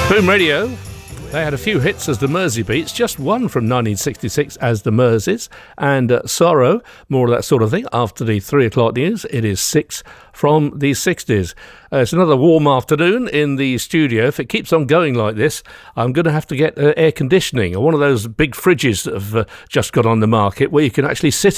Boom Radio. They had a few hits as the Mersey Beats, just one from 1966 as the Merseys, and Sorrow, more of that sort of thing. After the 3 o'clock news, it is 6 from the 60s. It's another warm afternoon in the studio. If it keeps on going like this, I'm going to have to get air conditioning, or one of those big fridges that have just got on the market where you can actually sit